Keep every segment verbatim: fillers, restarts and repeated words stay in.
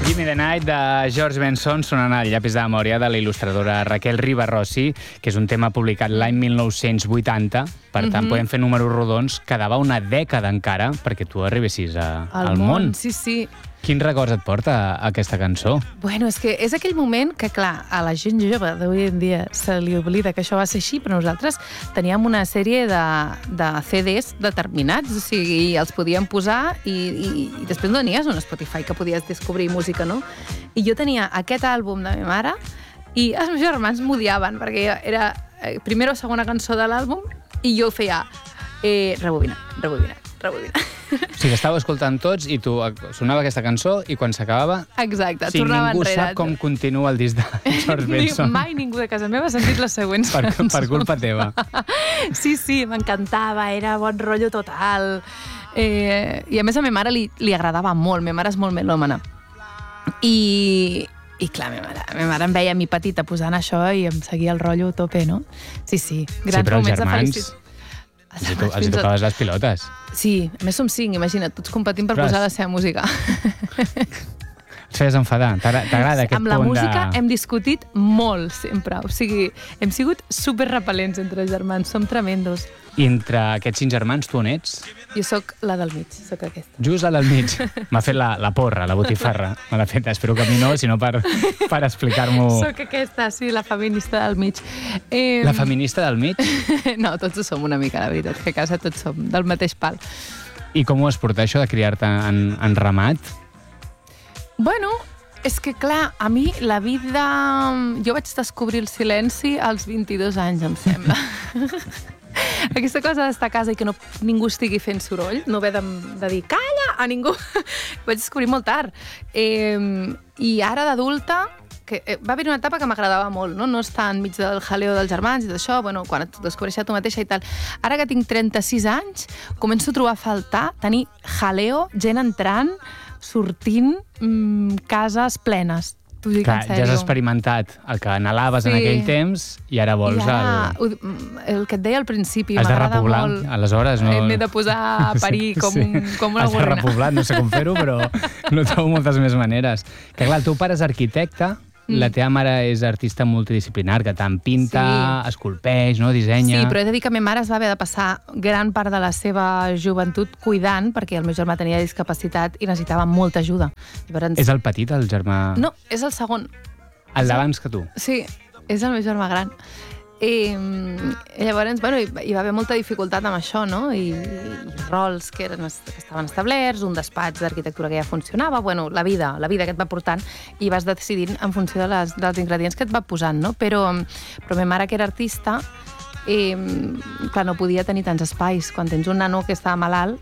Gimme the Night de George Benson sonant al llapis de memòria de la il·lustradora Raquel Riba-Rossi, que és un tema publicat l'any mil nou-cents vuitanta. Per tant, mm -hmm. podem fer números rodons. Quedava una dècada encara perquè tu arribessis a, al, al món. món. Sí, sí. Quins records et porta aquesta cançó? Bueno, és que és aquell moment que, clar, a la gent jove d'avui en dia se li oblida que això va ser així, però nosaltres teníem una sèrie de, de C Ds determinats, o sigui, els podíem posar i, i, i després no tenies un Spotify que podies descobrir música, no? I jo tenia aquest àlbum de ma mare i els meus germans m'odiaven perquè era eh, primera o segona cançó de l'àlbum i jo feia eh, rebobina, rebobina, rebobina. O sigui, estàveu escoltant tots i tu sonava aquesta cançó i quan s'acabava... Exacte, o sigui, tornava ningú enrere. sap com continua el disc de George Benson. Mai ningú de casa meva ha sentit les següents per, cançons. per culpa teva. Sí, sí, m'encantava, era bon rotllo total. Eh, I a més a ma mare li, li agradava molt, ma mare és molt melòmana. I... I clar, ma mare, ma mare em veia a mi petita posant això i em seguia el rotllo a tope, no? Sí, sí, grans sí, però els moments germans... de felicitat. Els hi, to els hi tocaves les pilotes. Sí, a més som cinc, imagina't, tots competint per Ostres. posar la seva música. Et feies enfadar? T'agrada aquest Amb la punt música de... hem discutit molt, sempre. O sigui, hem sigut superrepel·lents entre germans, som tremendos. I entre aquests cinc germans, tu on ets? Jo sóc la del mig, sóc aquesta. Just la del mig. M'ha fet la, la porra, la botifarra. Me l'ha fet, espero que a mi no, sinó per, per explicar-m'ho... Sóc aquesta, sí, la feminista del mig. Eh... La feminista del mig? No, tots ho som una mica, la veritat, que a casa tots som del mateix pal. I com ho has portat, això de criar-te en, en ramat? Bueno, és que, clar, a mi la vida... Jo vaig descobrir el silenci als vint-i-dos anys, em sembla. Aquesta cosa d'estar a casa i que no, ningú estigui fent soroll, no haver de, de dir calla a ningú, ho vaig descobrir molt tard. Eh, I ara d'adulta, que eh, va haver una etapa que m'agradava molt, no? No estar enmig del jaleo dels germans i d'això, bueno, quan et descobreixes tu mateixa i tal. Ara que tinc trenta-sis anys, començo a trobar a faltar tenir jaleo, gent entrant, sortint, mmm, cases plenes. Clar, ja has experimentat el que anhelaves sí. en aquell temps i ara vols... I ara, el... el que et deia al principi, has de m'agrada repoblar, molt... aleshores, no... M'he de posar a parir com, sí. un, com una gorrina. Has de repoblar, no sé com fer-ho, però no trobo moltes més maneres. Que clar, el teu pare és arquitecte, mm. la teva mare és artista multidisciplinar, que tant pinta, sí. esculpeix, no? Dissenya... Sí, però he de dir que ma mare es va haver de passar gran part de la seva joventut cuidant, perquè el meu germà tenia discapacitat i necessitava molta ajuda. Llavors... És el petit, el germà... No, és el segon. El d'abans que tu? Sí, és el meu germà gran. I, i llavors, bueno, hi, hi va haver molta dificultat amb això, no? I, i rols que, eren, que estaven establerts, un despatx d'arquitectura que ja funcionava, bueno, la vida, la vida que et va portant, i vas decidint en funció de les, dels ingredients que et va posant, no? Però, però ma mare, que era artista, i, clar, no podia tenir tants espais. Quan tens un nano que està malalt...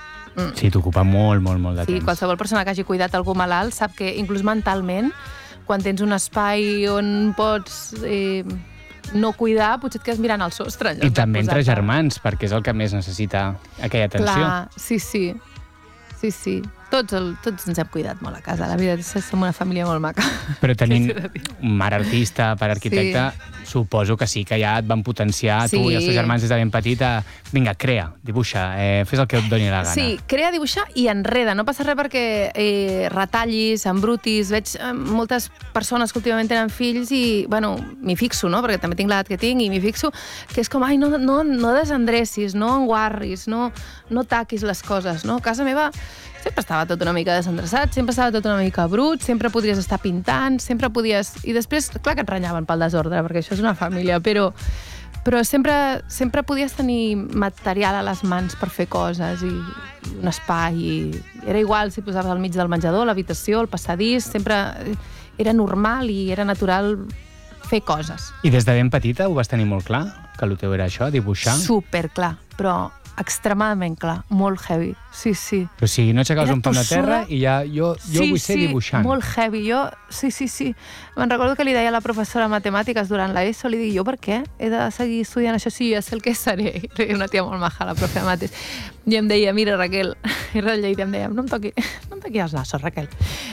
Sí, t'ocupa molt, molt, molt de sí, temps. Sí, qualsevol persona que hagi cuidat algú malalt sap que, inclús mentalment, quan tens un espai on pots... Eh, no cuidar, potser et quedes mirant al sostre. I també entre germans, perquè és el que més necessita aquella atenció. Clar, sí, sí. Sí, sí. Tots, el, tots ens hem cuidat molt a casa. La veritat és que som una família molt maca. Però tenint mare artista, pare arquitecte, sí. suposo que sí, que ja et van potenciar, sí. tu i els teus germans des de ben petita. Vinga, crea, dibuixa, eh, fes el que et doni la gana. Sí, crea, dibuixa i enreda. No passa res perquè eh, retallis, embrutis. Veig eh, moltes persones que últimament tenen fills i, bueno, m'hi fixo, no? Perquè també tinc l'edat que tinc i m'hi fixo, que és com, ai, no, no, no desendrecis, no enguarris, no, no taquis les coses, no? A casa meva sempre estava tot una mica desendreçat, sempre estava tot una mica brut, sempre podries estar pintant, sempre podies... I després, clar que et renyaven pel desordre, perquè això és una família, però, però sempre, sempre podies tenir material a les mans per fer coses i, i un espai. I era igual si posaves al mig del menjador, l'habitació, el passadís, sempre era normal i era natural fer coses. I des de ben petita ho vas tenir molt clar? Que el teu era això, dibuixar? Superclar, però extremadament clar, molt heavy, sí, sí. Però si no aixecaves un pam de terra i ja jo, jo sí, vull ser sí, dibuixant. Sí, molt heavy, jo, sí, sí, sí. Me'n recordo que li deia a la professora de matemàtiques durant l'ESO, li dic, jo per què? He de seguir estudiant això, sí, ja sé el que seré. I una tia molt maja, la profe de mates. I em deia, mira, Raquel, i era lleida, em deia, no em toqui, no em toqui els nassos, Raquel.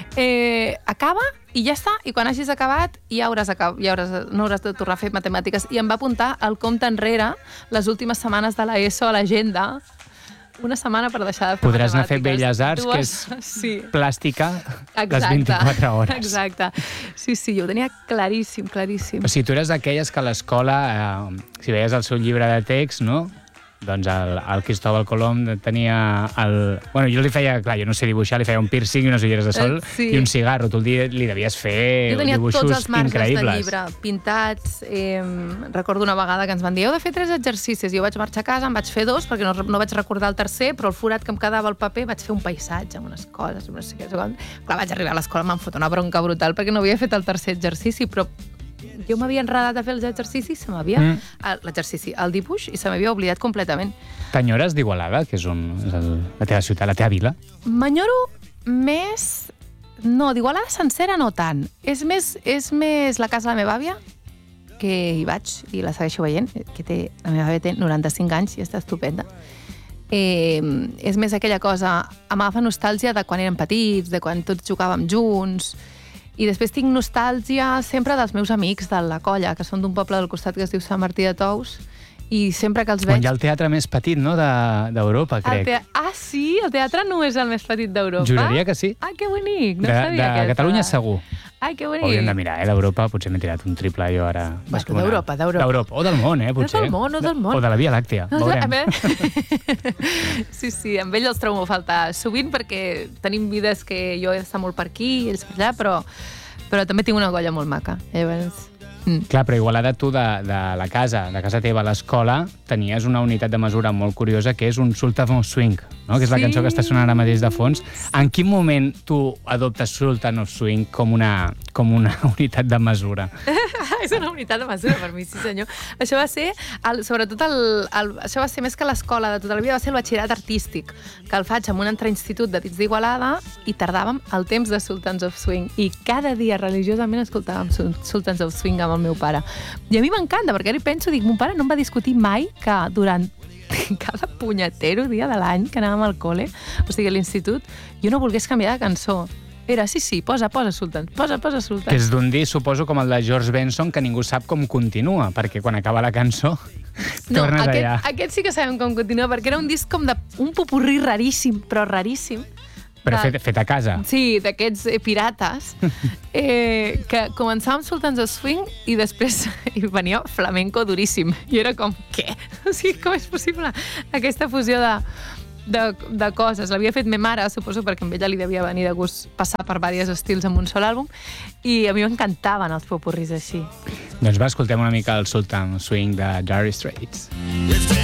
Eh, acaba i ja està, i quan hagis acabat ja, hauràs acabat, ja hauràs, no hauràs de tornar a fer matemàtiques. I em va apuntar el compte enrere les últimes setmanes de l'ESO a l'agenda una setmana per deixar de fer Podràs anar a fer matemàtiques. Belles Arts, Dues... que és sí. plàstica, Exacte. les vint-i-quatre hores. Exacte. Sí, sí, jo ho tenia claríssim, claríssim. O sigui, tu eres d'aquelles que a l'escola, eh, si veies el seu llibre de text, no?, doncs el, el Cristóbal Colom tenia el... Bueno, jo li feia, clar, jo no sé dibuixar, li feia un piercing i unes ulleres de sol sí. i un cigarro. Tu li, li devies fer jo tenia dibuixos tots els marges increïbles. del llibre pintats. Eh, recordo una vegada que ens van dir heu de fer tres exercicis. Jo vaig marxar a casa, en vaig fer dos, perquè no, no vaig recordar el tercer, però el forat que em quedava al paper vaig fer un paisatge amb unes coses, no sé què. Clar, vaig arribar a l'escola, m'han fotut una bronca brutal perquè no havia fet el tercer exercici, però jo m'havia enredat a fer els exercicis, se m'havia... Mm. L'exercici, el dibuix, i se m'havia oblidat completament. T'enyores d'Igualada, que és, un, és el, la teva ciutat, la teva vila? M'enyoro més... No, d'Igualada sencera no tant. És més, és més la casa de la meva àvia, que hi vaig i la segueixo veient, que té, la meva àvia té noranta-cinc anys i està estupenda. Eh, és més aquella cosa, m'agafa nostàlgia de quan érem petits, de quan tots jugàvem junts. I després tinc nostàlgia sempre dels meus amics de la colla, que són d'un poble del costat que es diu Sant Martí de Tous, i sempre que els veig... Quan hi ha el teatre més petit, no?, d'Europa, de, crec. Te... Ah, sí? El teatre no és el més petit d'Europa? Juraria que sí. Ah, que bonic! No de, sabia de aquesta. Catalunya segur. Ai, que bonic! Hauríem de mirar, eh? D'Europa potser m'he tirat un triple jo ara. Bueno, d'Europa, d'Europa. D'Europa, o del món, eh, potser. No del món, no del món. O de la Via Làctea, No, veurem. sí, sí, amb ells els trobo a faltar sovint perquè tenim vides que jo he d'estar molt per aquí i ells per allà, però, però també tinc una colla molt maca. Llavors... Mm. Clar, però Igualada, tu de, de la casa, de casa teva a l'escola, tenies una unitat de mesura molt curiosa que és un Sultan of Swing, no? Que és la Sí. cançó que està sonant ara mateix de fons. En quin moment tu adoptes Sultan of Swing com una, com una unitat de mesura? És una unitat de mesura per mi, sí senyor. Això va ser, el, sobretot, el, el, això va ser més que l'escola de tota la vida, va ser el batxillerat artístic, que el faig en un institut de dits d'Igualada i tardàvem el temps de Sultans of Swing. I cada dia religiosament escoltàvem Sultans of Swing amb el meu pare. I a mi m'encanta, perquè ara hi penso, dic, mon pare no em va discutir mai que durant cada punyetero dia de l'any que anàvem al col·le, o sigui, a l'institut, jo no volgués canviar de cançó. Era, sí, sí, posa, posa Sultans, posa, posa Sultans. Que és d'un disc, suposo, com el de George Benson, que ningú sap com continua, perquè quan acaba la cançó no, tornes aquest, allà. aquest sí que sabem com continua, perquè era un disc com de un popurrí raríssim, però raríssim. Però de... fet, fet a casa. Sí, d'aquests eh, pirates, eh, que començàvem Sultans of Swing i després hi venia flamenco duríssim. I era com, què? O sigui, com és possible aquesta fusió de, de, de coses? L'havia fet ma mare, suposo, perquè amb ella li devia venir de gust passar per diversos estils en un sol àlbum, i a mi m'encantaven els popurris així. Doncs va, escoltem una mica el Sultan Swing de Dire Straits.